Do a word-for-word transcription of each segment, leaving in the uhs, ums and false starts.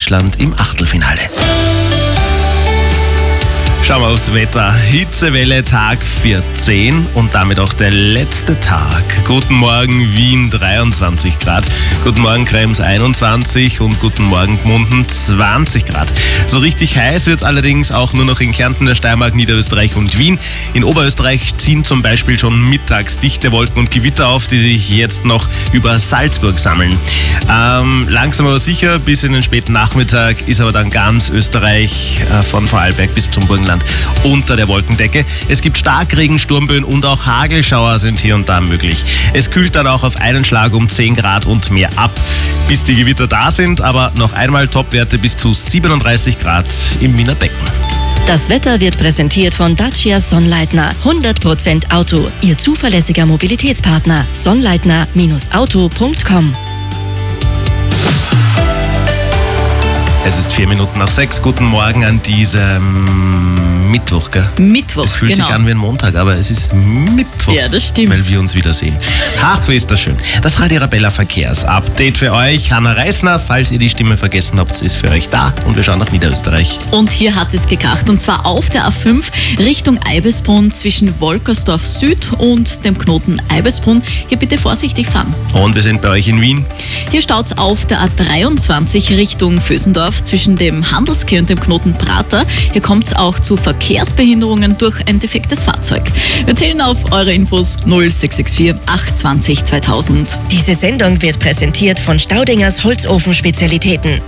Deutschland im Achtelfinale. Schauen wir aufs Wetter. Hitzewelle Tag vierzehn und damit auch der letzte Tag. Guten Morgen Wien dreiundzwanzig Grad, guten Morgen Krems einundzwanzig und guten Morgen Gmunden zwanzig Grad. So richtig heiß wird es allerdings auch nur noch in Kärnten, der Steiermark, Niederösterreich und Wien. In Oberösterreich ziehen zum Beispiel schon mittags dichte Wolken und Gewitter auf, die sich jetzt noch über Salzburg sammeln. Ähm, langsam aber sicher bis in den späten Nachmittag ist aber dann ganz Österreich äh, von Vorarlberg bis zum Burgenland unter der Wolkendecke. Es gibt Starkregen, Sturmböen und auch Hagelschauer sind hier und da möglich. Es kühlt dann auch auf einen Schlag um zehn Grad und mehr ab, bis die Gewitter da sind, aber noch einmal Topwerte bis zu siebenunddreißig Grad im Wiener Becken. Das Wetter wird präsentiert von Dacia Sonnleitner. hundert Prozent Auto, Ihr zuverlässiger Mobilitätspartner. Sonnleitner Auto punkt com. Es ist vier Minuten nach sechs. Guten Morgen an diesem Mittwoch, gell? Mittwoch, Es fühlt genau. sich an wie ein Montag, aber es ist Mittwoch. Ja, das stimmt. Weil wir uns wiedersehen. Ach, wie ist das schön. Das Radio Arabella Verkehrsupdate für euch. Hanna Reisner, falls ihr die Stimme vergessen habt, ist für euch da. Und wir schauen nach Niederösterreich. Und hier hat es gekracht. Und zwar auf der A fünf Richtung Eibesbrunn zwischen Wolkersdorf Süd und dem Knoten Eibesbrunn. Hier bitte vorsichtig fahren. Und wir sind bei euch in Wien. Hier staut's auf der A dreiundzwanzig Richtung Vösendorf zwischen dem Handelskeh und dem Knoten Prater. Hier kommt es auch zu Verkehrsbehinderungen durch ein defektes Fahrzeug. Wir zählen auf eure Infos null sechs sechs vier acht zwanzig zweitausend. Diese Sendung wird präsentiert von Staudingers Holzofen-Spezialitäten.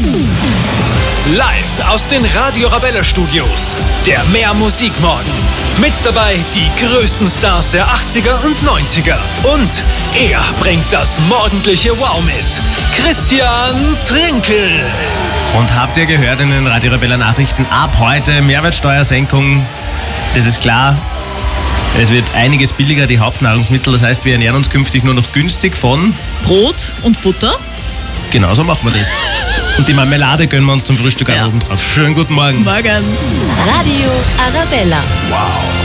Live aus den Radio Arabella Studios. Der Mehr Musikmorgen. Mit dabei die größten Stars der achtziger und neunziger. Und er bringt das morgendliche Wow mit. Christian Trinkel. Und habt ihr gehört in den Radio Arabella Nachrichten? Ab heute Mehrwertsteuersenkung. Das ist klar. Es wird einiges billiger, die Hauptnahrungsmittel. Das heißt, wir ernähren uns künftig nur noch günstig von... Brot und Butter. Genau so machen wir das. Und die Marmelade gönnen wir uns zum Frühstück Ja. auch oben drauf. Schönen guten Morgen. Morgen. Radio Arabella. Wow.